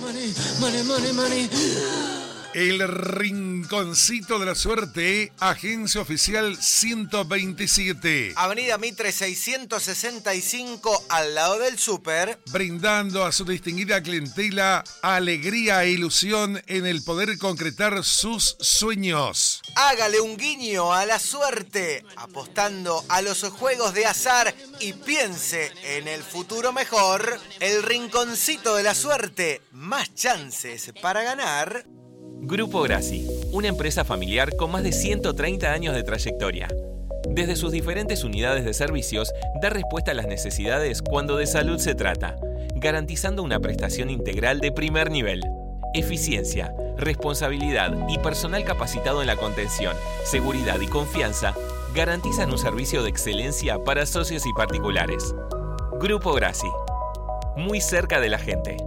El Rinconcito de la Suerte, agencia oficial 127. Avenida Mitre 665, al lado del súper. Brindando a su distinguida clientela alegría e ilusión en el poder concretar sus sueños. Hágale un guiño a la suerte, apostando a los juegos de azar y piense en el futuro mejor. El Rinconcito de la Suerte, más chances para ganar. Grupo Grassi, una empresa familiar con más de 130 años de trayectoria. Desde sus diferentes unidades de servicios, da respuesta a las necesidades cuando de salud se trata, garantizando una prestación integral de primer nivel. Eficiencia, responsabilidad y personal capacitado en la contención, seguridad y confianza garantizan un servicio de excelencia para socios y particulares. Grupo Grassi, muy cerca de la gente.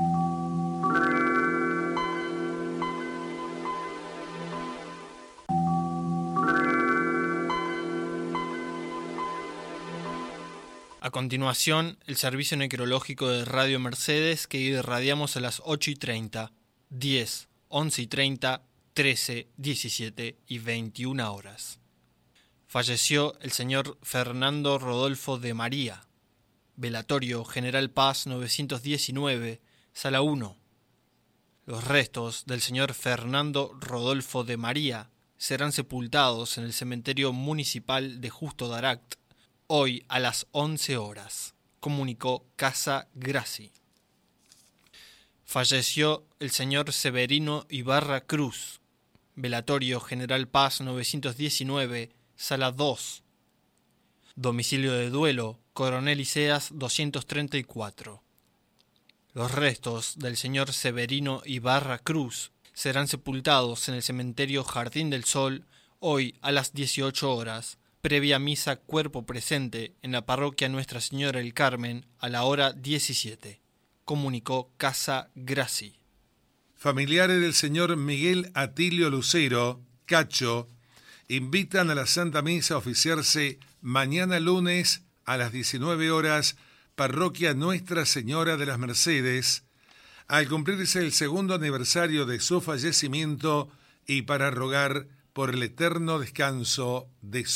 A continuación, el servicio necrológico de Radio Mercedes que irradiamos a las 8:30, 10, 11:30, 13, 17 y 21 horas. Falleció el señor Fernando Rodolfo de María. Velatorio General Paz 919, Sala 1. Los restos del señor Fernando Rodolfo de María serán sepultados en el cementerio municipal de Justo Daract, hoy a las 11 horas, comunicó Casa Grassi. Falleció el señor Severino Ibarra Cruz. Velatorio General Paz 919, Sala 2. Domicilio de duelo, Coronel Iseas 234. Los restos del señor Severino Ibarra Cruz serán sepultados en el cementerio Jardín del Sol, hoy a las 18 horas, previa misa cuerpo presente en la parroquia Nuestra Señora del Carmen a la hora 17, comunicó Casa Grassi. Familiares del señor Miguel Atilio Lucero, Cacho, invitan a la Santa Misa a oficiarse mañana lunes a las 19 horas, parroquia Nuestra Señora de las Mercedes, al cumplirse el segundo aniversario de su fallecimiento y para rogar por el eterno descanso de